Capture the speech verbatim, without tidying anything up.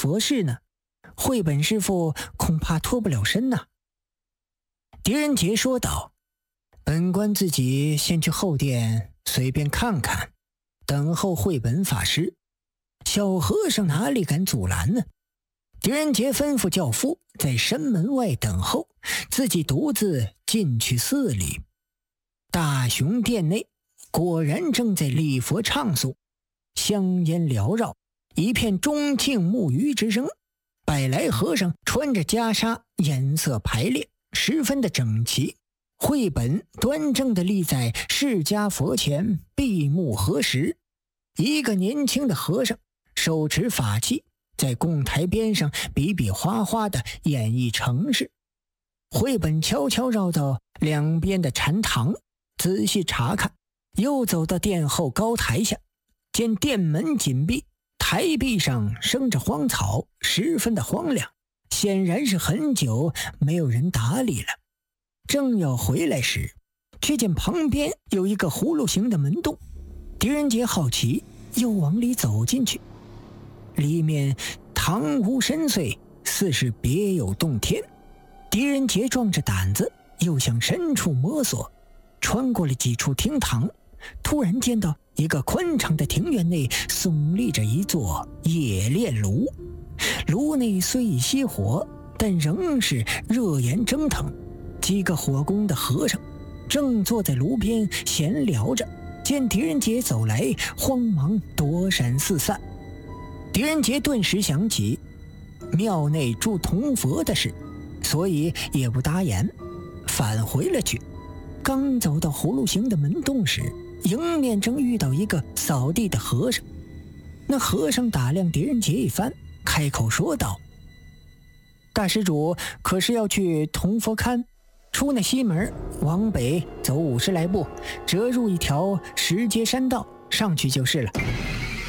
佛事呢，慧本师傅恐怕脱不了身呐。狄仁杰说道：本官自己先去后殿随便看看，等候慧本法师，小和尚哪里敢阻拦呢？狄仁杰吩咐轿夫在山门外等候，自己独自进去寺里。大雄殿内果然正在礼佛唱诵，香烟缭绕，一片钟磬木鱼之声。百来和尚穿着袈裟，颜色排列，十分的整齐。慧本端正地立在释迦佛前，闭目合十。一个年轻的和尚手持法器，在供台边上比比划划地演绎程式。慧本悄悄绕到两边的禅堂，仔细查看，又走到殿后高台下，见殿门紧闭，台壁上生着荒草，十分的荒凉，显然是很久没有人打理了。正要回来时，却见旁边有一个葫芦形的门洞。狄仁杰好奇，又往里走进去。里面堂屋深邃，似是别有洞天。狄仁杰壮着胆子又向深处摸索，穿过了几处厅堂，突然见到一个宽敞的庭院内耸立着一座冶炼炉，炉内虽已熄火，但仍是热焰蒸腾。几个火工的和尚正坐在炉边闲聊着，见狄仁杰走来，慌忙躲闪四散。狄仁杰顿时想起庙内住铜佛的事，所以也不答言，返回了去。刚走到葫芦形的门洞时，迎面正遇到一个扫地的和尚。那和尚打量狄仁杰一番，开口说道：大施主可是要去铜佛龛？出那西门，往北走五十来步，折入一条石阶山道，上去就是了。